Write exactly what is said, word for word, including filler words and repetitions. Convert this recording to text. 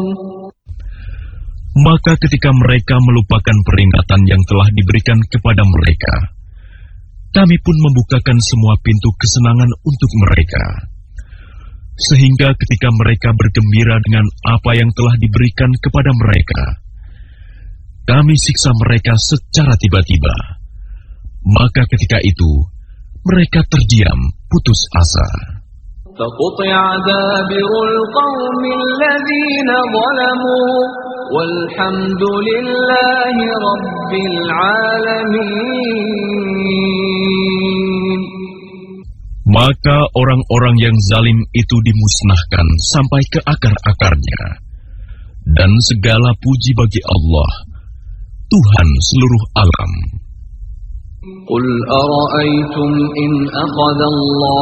Maka ketika mereka melupakan peringatan yang telah diberikan kepada mereka, kami pun membukakan semua pintu kesenangan untuk mereka. Sehingga ketika mereka bergembira dengan apa yang telah diberikan kepada mereka, kami siksa mereka secara tiba-tiba. Maka ketika itu, mereka terdiam, putus asa. فَقُطِعَ دَابِرُ الْقَوْمِ الَّذِينَ ظَلَمُوا وَالْحَمْدُ لِلَّهِ رَبِّ الْعَالَمِينَ. Maka orang-orang yang zalim itu dimusnahkan sampai ke akar-akarnya. Dan segala puji bagi Allah, Tuhan seluruh alam. قُلْ أَرَأَيْتُمْ إِنْ أَخَذَ اللَّهُ